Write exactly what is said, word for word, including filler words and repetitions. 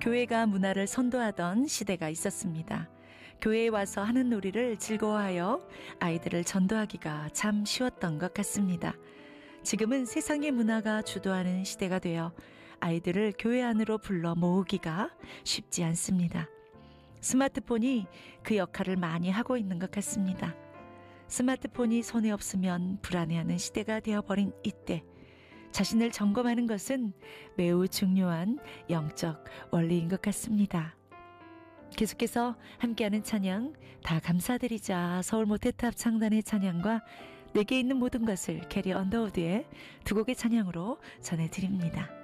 교회가 문화를 선도하던 시대가 있었습니다. 교회에 와서 하는 놀이를 즐거워하여 아이들을 전도하기가 참 쉬웠던 것 같습니다. 지금은 세상의 문화가 주도하는 시대가 되어 아이들을 교회 안으로 불러 모으기가 쉽지 않습니다. 스마트폰이 그 역할을 많이 하고 있는 것 같습니다. 스마트폰이 손에 없으면 불안해하는 시대가 되어버린 이때, 자신을 점검하는 것은 매우 중요한 영적 원리인 것 같습니다. 계속해서 함께하는 찬양, 다 감사드리자 서울 모태탑 창단의 찬양과 내게 있는 모든 것을 캐리 언더우드의 두 곡의 찬양으로 전해드립니다.